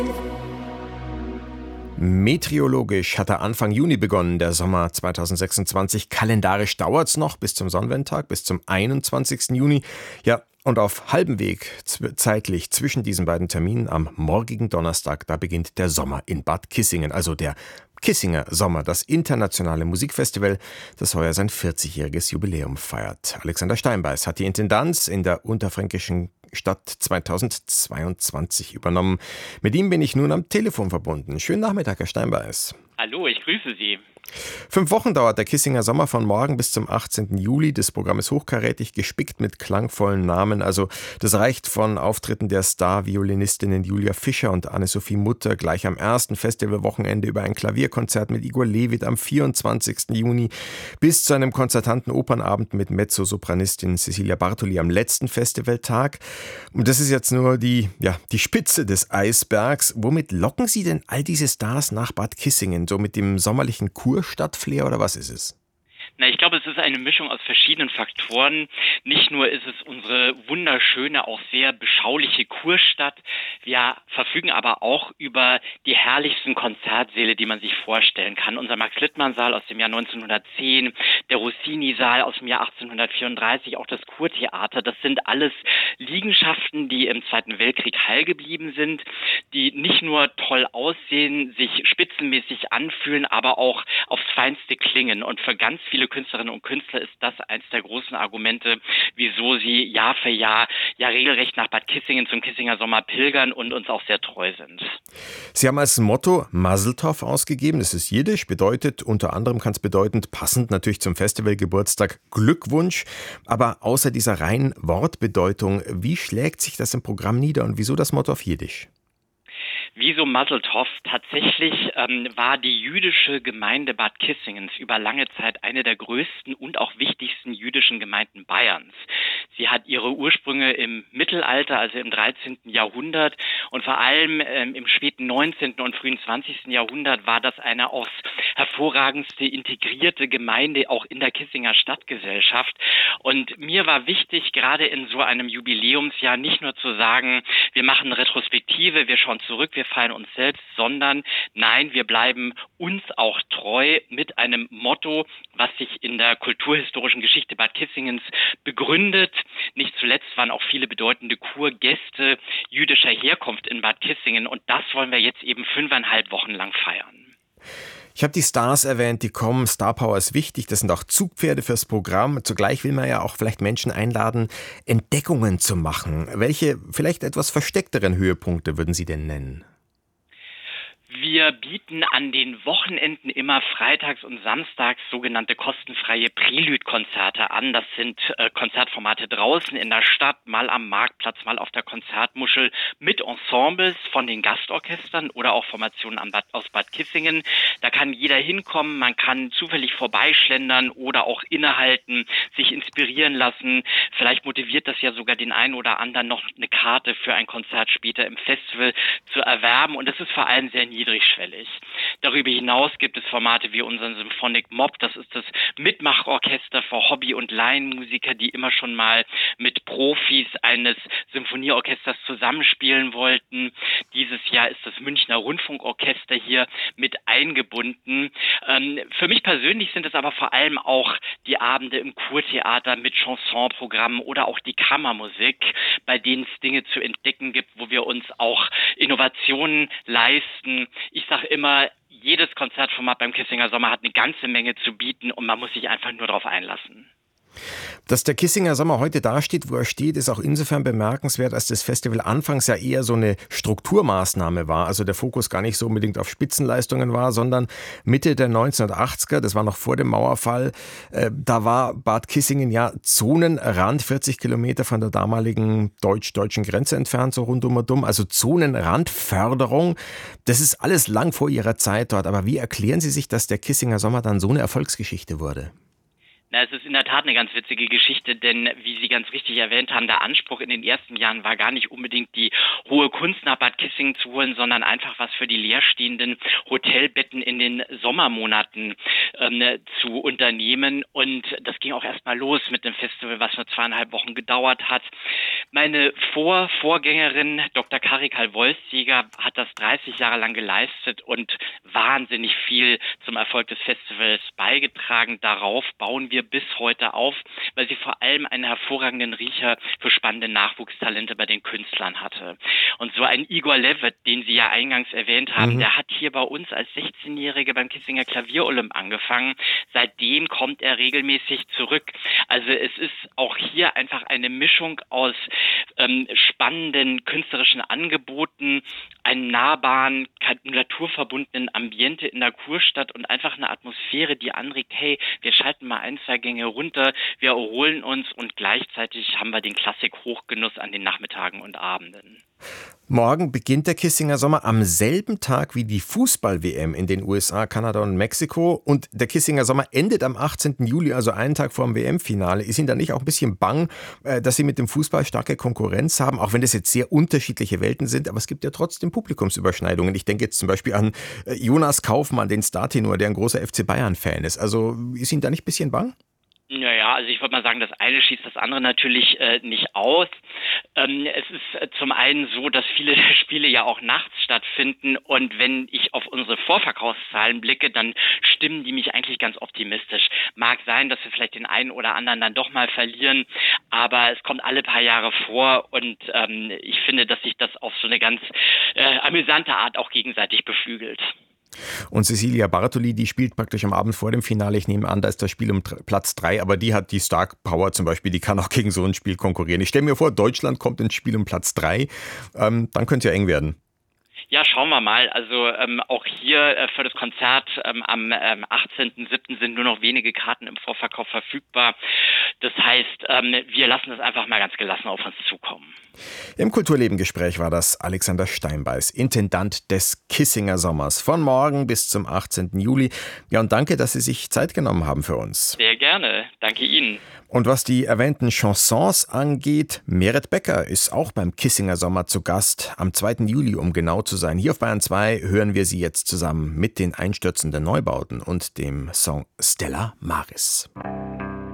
Meteorologisch hat er Anfang Juni begonnen, der Sommer 2026. Kalendarisch dauert's noch bis zum Sonnenwendtag, bis zum 21. Juni. Ja, und auf halbem Weg zeitlich zwischen diesen beiden Terminen am morgigen Donnerstag, da beginnt der Sommer in Bad Kissingen, also der Kissinger Sommer, das internationale Musikfestival, das heuer sein 40-jähriges Jubiläum feiert. Alexander Steinbeiß hat die Intendanz in der unterfränkischen Stadt 2022 übernommen. Mit ihm bin ich nun am Telefon verbunden. Schönen Nachmittag, Herr Steinbeiß. Hallo, ich grüße Sie. 5 Wochen dauert der Kissinger Sommer von morgen bis zum 18. Juli. Das Programm ist hochkarätig, gespickt mit klangvollen Namen. Also das reicht von Auftritten der Star-Violinistinnen Julia Fischer und Anne-Sophie Mutter gleich am ersten Festivalwochenende über ein Klavierkonzert mit Igor Levit am 24. Juni bis zu einem konzertanten Opernabend mit Mezzosopranistin Cecilia Bartoli am letzten Festivaltag. Und das ist jetzt nur die Spitze des Eisbergs. Womit locken Sie denn all diese Stars nach Bad Kissingen? So mit dem sommerlichen Kurstadtflair oder was ist es? Na, ich glaube, es ist eine Mischung aus verschiedenen Faktoren. Nicht nur ist es unsere wunderschöne, auch sehr beschauliche Kurstadt. Wir verfügen aber auch über die herrlichsten Konzertsäle, die man sich vorstellen kann. Unser Max-Littmann-Saal aus dem Jahr 1910, der Rossini-Saal aus dem Jahr 1834, auch das Kurtheater. Das sind alles Liegenschaften, die im Zweiten Weltkrieg heil geblieben sind, die nicht nur toll aussehen, sich spitzenmäßig anfühlen, aber auch aufs Feinste klingen. Und für ganz viele Künstlerinnen und Künstler ist das eins der großen Argumente, wieso sie Jahr für Jahr regelrecht nach Bad Kissingen zum Kissinger Sommer pilgern und uns auch sehr treu sind. Sie haben als Motto Mazel Tov ausgegeben. Das ist Jiddisch, bedeutet, unter anderem kann es bedeuten, passend natürlich zum Festivalgeburtstag, Glückwunsch. Aber außer dieser reinen Wortbedeutung, wie schlägt sich das im Programm nieder und wieso das Motto auf Jiddisch? Wieso Mazel Tov? Tatsächlich war die jüdische Gemeinde Bad Kissingens über lange Zeit eine der größten und auch wichtigsten jüdischen Gemeinden Bayerns. Sie hat ihre Ursprünge im Mittelalter, also im 13. Jahrhundert und vor allem im späten 19. und frühen 20. Jahrhundert war das eine aufs hervorragendste integrierte Gemeinde auch in der Kissinger Stadtgesellschaft. Und mir war wichtig, gerade in so einem Jubiläumsjahr nicht nur zu sagen, wir machen eine Retrospektive, wir schauen zurück, wir feiern uns selbst, sondern nein, wir bleiben uns auch treu mit einem Motto, was sich in der kulturhistorischen Geschichte Bad Kissingens begründet. Nicht zuletzt waren auch viele bedeutende Kurgäste jüdischer Herkunft in Bad Kissingen und das wollen wir jetzt eben 5,5 Wochen lang feiern. Ich habe die Stars erwähnt, die kommen. Star Power ist wichtig, das sind auch Zugpferde fürs Programm. Zugleich will man ja auch vielleicht Menschen einladen, Entdeckungen zu machen. Welche vielleicht etwas versteckteren Höhepunkte würden Sie denn nennen? Wir bieten an den Wochenenden immer freitags und samstags sogenannte kostenfreie Prelude-Konzerte an. Das sind Konzertformate draußen in der Stadt, mal am Marktplatz, mal auf der Konzertmuschel mit Ensembles von den Gastorchestern oder auch Formationen aus Bad Kissingen. Da kann jeder hinkommen, man kann zufällig vorbeischlendern oder auch innehalten, sich inspirieren lassen. Vielleicht motiviert das ja sogar den einen oder anderen noch eine Karte für ein Konzert später im Festival zu erwerben und es ist vor allem sehr niedrigschwellig. Darüber hinaus gibt es Formate wie unseren Symphonic Mob, das ist das Mitmachorchester für Hobby- und Laienmusiker, die immer schon mal mit Profis eines Symphonieorchesters zusammenspielen wollten. Dieses Jahr ist das Münchner Rundfunkorchester hier mit eingebunden. Für mich persönlich sind es aber vor allem auch die Abende im Kurtheater mit Chansonprogrammen oder auch die Kammermusik, bei denen es Dinge zu entdecken gibt, wo wir uns auch Innovationen leisten. Ich sage immer, jedes Konzertformat beim Kissinger Sommer hat eine ganze Menge zu bieten und man muss sich einfach nur darauf einlassen. Dass der Kissinger Sommer heute dasteht, wo er steht, ist auch insofern bemerkenswert, als das Festival anfangs ja eher so eine Strukturmaßnahme war. Also der Fokus gar nicht so unbedingt auf Spitzenleistungen war, sondern Mitte der 1980er, das war noch vor dem Mauerfall, da war Bad Kissingen ja Zonenrand, 40 Kilometer von der damaligen deutsch-deutschen Grenze entfernt, so rundum und dumm. Also Zonenrandförderung, das ist alles lang vor Ihrer Zeit dort. Aber wie erklären Sie sich, dass der Kissinger Sommer dann so eine Erfolgsgeschichte wurde? Na, es ist in der Tat eine ganz witzige Geschichte, denn wie Sie ganz richtig erwähnt haben, der Anspruch in den ersten Jahren war gar nicht unbedingt die hohe Kunst nach Bad Kissingen zu holen, sondern einfach was für die leerstehenden Hotelbetten in den Sommermonaten zu unternehmen. Und das ging auch erstmal los mit dem Festival, was nur 2,5 Wochen gedauert hat. Meine Vorgängerin, Dr. Karikal Wolfsjäger, hat das 30 Jahre lang geleistet und wahnsinnig viel zum Erfolg des Festivals beigetragen. Darauf bauen wir bis heute auf, weil sie vor allem einen hervorragenden Riecher für spannende Nachwuchstalente bei den Künstlern hatte. Und so ein Igor Levitt, den Sie ja eingangs erwähnt haben, der hat hier bei uns als 16-Jähriger beim Kissinger Klavierolymp angefangen. Seitdem kommt er regelmäßig zurück. Also es ist auch hier einfach eine Mischung aus spannenden künstlerischen Angeboten, einem nahbaren, naturverbundenen Ambiente in der Kurstadt und einfach eine Atmosphäre, die anregt, hey, wir schalten mal 1, 2 Gänge runter, wir erholen uns und gleichzeitig haben wir den Klassik-Hochgenuss an den Nachmittagen und Abenden. Morgen beginnt der Kissinger Sommer am selben Tag wie die Fußball-WM in den USA, Kanada und Mexiko. Und der Kissinger Sommer endet am 18. Juli, also einen Tag vor dem WM-Finale. Ist Ihnen da nicht auch ein bisschen bang, dass Sie mit dem Fußball starke Konkurrenz haben? Auch wenn das jetzt sehr unterschiedliche Welten sind, aber es gibt ja trotzdem Publikumsüberschneidungen. Ich denke jetzt zum Beispiel an Jonas Kaufmann, den Startenor, der ein großer FC Bayern-Fan ist. Also ist Ihnen da nicht ein bisschen bang? Naja, also ich würde mal sagen, das eine schließt das andere natürlich nicht aus. Es ist zum einen so, dass viele der Spiele ja auch nachts stattfinden und wenn ich auf unsere Vorverkaufszahlen blicke, dann stimmen die mich eigentlich ganz optimistisch. Mag sein, dass wir vielleicht den einen oder anderen dann doch mal verlieren, aber es kommt alle paar Jahre vor und ich finde, dass sich das auf so eine ganz amüsante Art auch gegenseitig beflügelt. Und Cecilia Bartoli, die spielt praktisch am Abend vor dem Finale. Ich nehme an, da ist das Spiel um Platz 3, aber die hat die Star Power zum Beispiel, die kann auch gegen so ein Spiel konkurrieren. Ich stelle mir vor, Deutschland kommt ins Spiel um Platz 3, dann könnte es ja eng werden. Ja, schauen wir mal. Also auch hier für das Konzert am 18.07. sind nur noch wenige Karten im Vorverkauf verfügbar. Das heißt, wir lassen das einfach mal ganz gelassen auf uns zukommen. Im Kulturleben-Gespräch war das Alexander Steinbeiß, Intendant des Kissinger Sommers, von morgen bis zum 18. Juli. Ja, und danke, dass Sie sich Zeit genommen haben für uns. Sehr gerne. Danke Ihnen. Und was die erwähnten Chansons angeht, Meret Becker ist auch beim Kissinger Sommer zu Gast. Am 2. Juli, um genau zu sein. Hier auf Bayern 2 hören wir sie jetzt zusammen mit den einstürzenden Neubauten und dem Song Stella Maris.